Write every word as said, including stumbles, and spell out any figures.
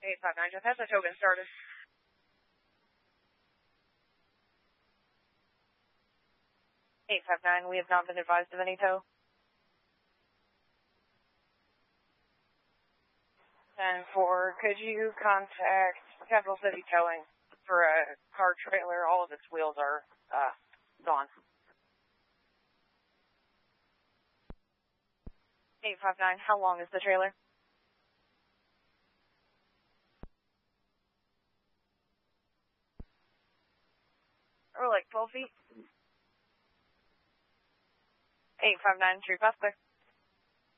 eight five nine, just has a tow been started. eight five nine, we have not been advised of any tow. ten four, could you contact Capital City Towing for a car trailer? All of its wheels are uh, gone. eight five nine, how long is the trailer? Or like twelve feet? eight five nine, True Prospect.